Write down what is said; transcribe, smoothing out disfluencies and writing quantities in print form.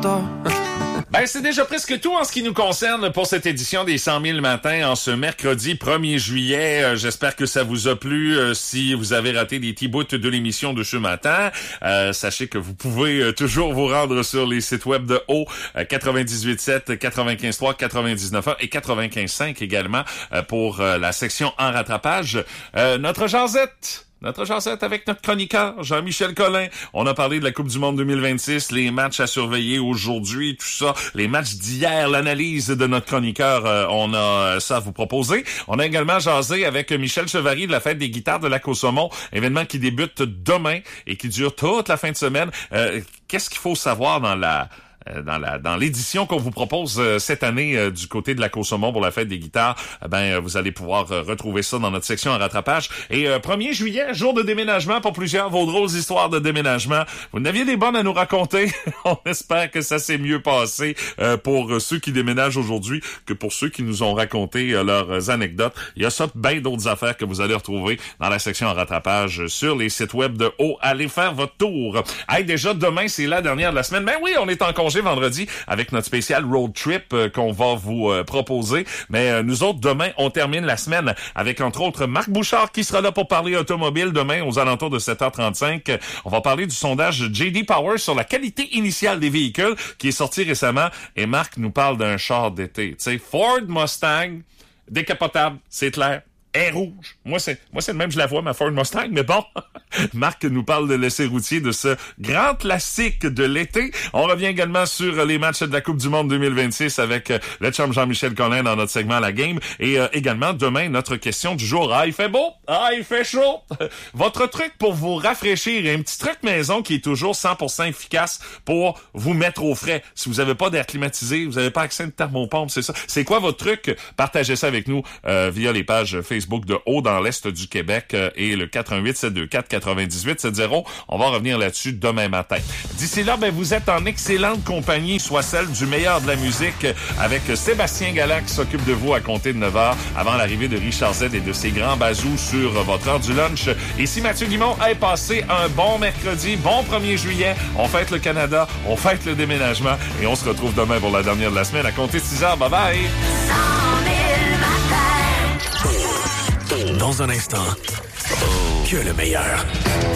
tard. Ben, c'est déjà presque tout en ce qui nous concerne pour cette édition des 100 000 matins en ce mercredi 1er juillet. J'espère que ça vous a plu. Si vous avez raté des petits bouts de l'émission de ce matin, sachez que vous pouvez toujours vous rendre sur les sites web de haut 98.7, 95.3, 99.1 et 95.5 également pour la section en rattrapage. Notre Jazette avec notre chroniqueur, Jean-Michel Collin. On a parlé de la Coupe du Monde 2026, les matchs à surveiller aujourd'hui, tout ça, les matchs d'hier, l'analyse de notre chroniqueur, on a ça à vous proposer. On a également jasé avec Michel Chevary de la Fête des guitares de Lac-aux-Saumons, événement qui débute demain et qui dure toute la fin de semaine. Qu'est-ce qu'il faut savoir dans l'édition qu'on vous propose cette année du côté de Lac-aux-Saumons pour la Fête des guitares? Vous allez pouvoir retrouver ça dans notre section en rattrapage. Et 1er juillet, jour de déménagement pour plusieurs vos drôles histoires de déménagement. Vous n'aviez des bonnes à nous raconter. On espère que ça s'est mieux passé pour ceux qui déménagent aujourd'hui que pour ceux qui nous ont raconté leurs anecdotes. Il y a ça, bien d'autres affaires que vous allez retrouver dans la section en rattrapage sur les sites web de haut. Allez faire votre tour. Hey, déjà demain, c'est la dernière de la semaine. Ben oui, on est en congé vendredi avec notre spécial road trip qu'on va vous proposer. Mais nous autres, demain, on termine la semaine avec, entre autres, Marc Bouchard qui sera là pour parler automobile demain aux alentours de 7h35. On va parler du sondage J.D. Power sur la qualité initiale des véhicules qui est sorti récemment. Et Marc nous parle d'un char d'été. Tu sais, Ford Mustang, décapotable, c'est clair. Est rouge. Moi, c'est le même, je la vois, ma Ford Mustang, mais bon. Marc nous parle de l'essai routier de ce grand classique de l'été. On revient également sur les matchs de la Coupe du Monde 2026 avec le chum Jean-Michel Collin dans notre segment La Game. Et également, demain, notre question du jour. Ah, il fait beau! Ah, il fait chaud! Votre truc pour vous rafraîchir, un petit truc maison qui est toujours 100% efficace pour vous mettre au frais. Si vous n'avez pas d'air climatisé, vous n'avez pas accès à une thermopompe, c'est ça. C'est quoi votre truc? Partagez ça avec nous via les pages Facebook de haut dans l'Est du Québec et le 418-724-9870. On va revenir là-dessus demain matin. D'ici là, vous êtes en excellente compagnie, soit celle du meilleur de la musique avec Sébastien Galac qui s'occupe de vous à compter de 9h avant l'arrivée de Richard Z et de ses grands bazous sur votre heure du lunch. Ici Mathieu Guimond, passé un bon mercredi, bon 1er juillet. On fête le Canada, on fête le déménagement et on se retrouve demain pour la dernière de la semaine à compter de 6h. Bye bye! Dans un instant, que le meilleur.